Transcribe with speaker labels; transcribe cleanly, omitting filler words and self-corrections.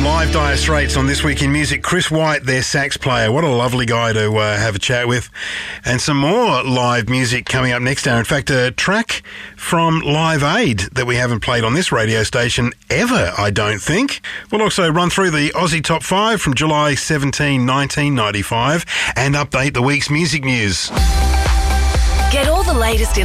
Speaker 1: Live Dire Straits on This Week in Music. Chris White, their sax player. What a lovely guy to have a chat with. And some more live music coming up next hour. In fact, a track from Live Aid that we haven't played on this radio station ever, I don't think. We'll also run through the Aussie Top 5 from July 17, 1995 and update the week's music news.
Speaker 2: Get all the latest in